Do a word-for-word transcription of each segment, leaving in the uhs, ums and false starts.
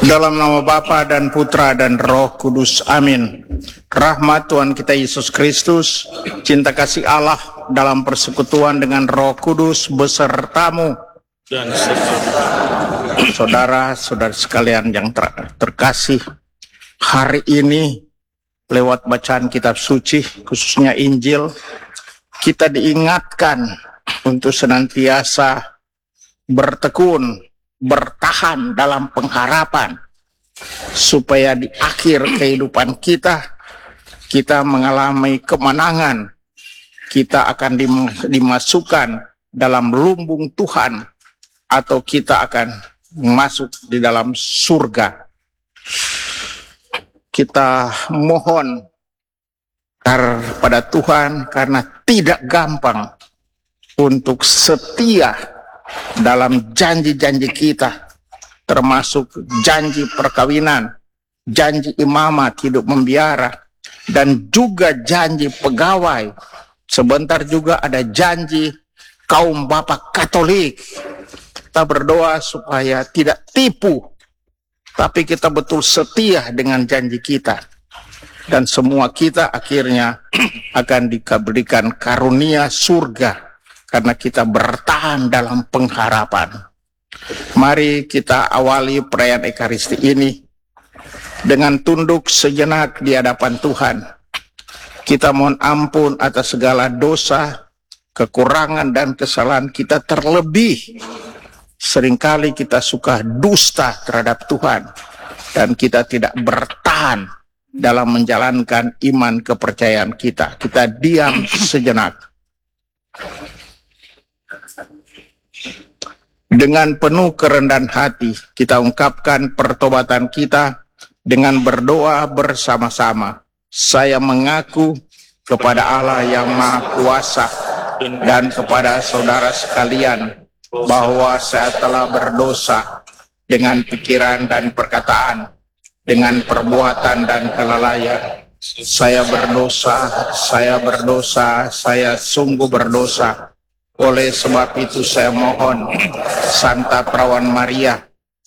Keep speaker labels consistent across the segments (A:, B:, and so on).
A: Dalam nama Bapa dan Putra dan Roh Kudus, amin. Rahmat Tuhan kita Yesus Kristus, cinta kasih Allah dalam persekutuan dengan Roh Kudus besertamu dan saudara-saudara sekalian yang ter terkasih. Hari ini lewat bacaan kitab suci, khususnya Injil, kita diingatkan untuk senantiasa bertekun, bertahan dalam pengharapan, supaya di akhir kehidupan kita, kita mengalami kemenangan, kita akan dimasukkan dalam lumbung Tuhan, atau kita akan masuk di dalam surga. Kita mohon kepada Tuhan, karena tidak gampang untuk setia dalam janji-janji kita, termasuk janji perkawinan, janji imamat hidup membiara, dan juga janji pegawai. Sebentar juga ada janji kaum Bapak Katolik. Kita berdoa supaya tidak tipu, tapi kita betul setia dengan janji kita. Dan semua kita akhirnya akan diberikan karunia surga, karena kita bertahan dalam pengharapan. Mari kita awali perayaan Ekaristi ini dengan tunduk sejenak di hadapan Tuhan. Kita mohon ampun atas segala dosa, kekurangan dan kesalahan kita, terlebih seringkali kita suka dusta terhadap Tuhan, dan kita tidak bertahan dalam menjalankan iman kepercayaan kita. Kita diam sejenak. Dengan penuh kerendahan hati, kita ungkapkan pertobatan kita dengan berdoa bersama-sama. Saya mengaku kepada Allah yang Maha Kuasa dan kepada saudara sekalian, bahwa saya telah berdosa dengan pikiran dan perkataan, dengan perbuatan dan kelalaian. Saya berdosa, saya berdosa, saya sungguh berdosa. Oleh sebab itu saya mohon Santa Perawan Maria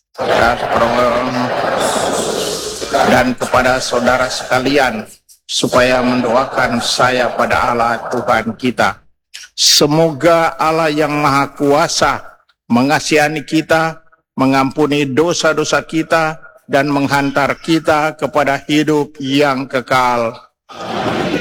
A: dan kepada saudara sekalian, supaya mendoakan saya pada Allah Tuhan kita. Semoga Allah yang Maha Kuasa mengasihani kita, mengampuni dosa-dosa kita, dan menghantar kita kepada hidup yang kekal.